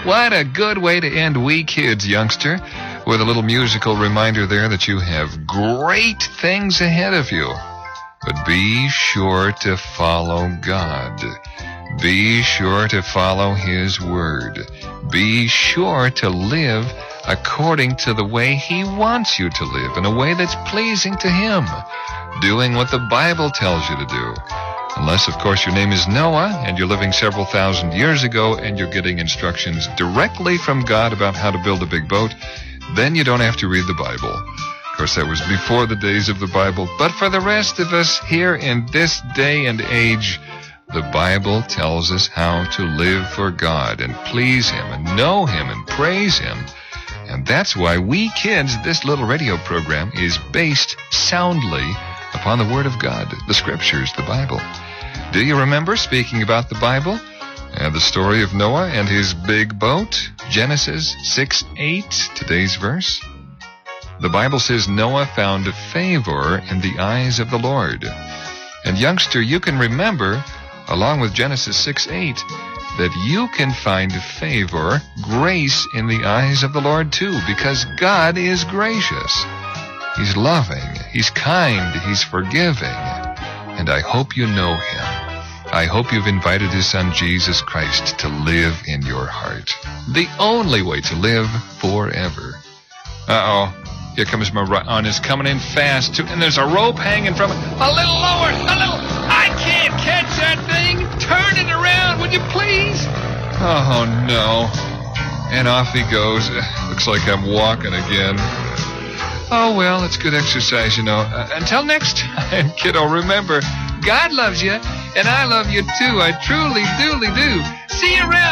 What a good way to end We Kids, youngster, with a little musical reminder there that you have great things ahead of you. But be sure to follow God. Be sure to follow His Word. Be sure to live according to the way He wants you to live, in a way that's pleasing to Him, doing what the Bible tells you to do. Unless, of course, your name is Noah and you're living several thousand years ago and you're getting instructions directly from God about how to build a big boat, then you don't have to read the Bible. Of course, that was before the days of the Bible. But for the rest of us here in this day and age, the Bible tells us how to live for God and please Him and know Him and praise Him. And that's why We Kids, this little radio program, is based soundly upon the Word of God, the Scriptures, the Bible. Do you remember, speaking about the Bible, the story of Noah and his big boat? Genesis 6:8, today's verse. The Bible says Noah found favor in the eyes of the Lord. And youngster, you can remember, along with Genesis 6:8, that you can find favor, grace in the eyes of the Lord too, because God is gracious. He's loving, He's kind, He's forgiving. And I hope you know Him. I hope you've invited His Son, Jesus Christ, to live in your heart. The only way to live forever. Uh-oh. Here comes my run. It's coming in fast, too. And there's a rope hanging from it. A little lower. A little. I can't catch that thing. Turn it around, would you please? Oh, no. And off he goes. Looks like I'm walking again. Oh, well, it's good exercise, you know. Until next time, kiddo, remember, God loves you, and I love you, too. I truly, do. See you around.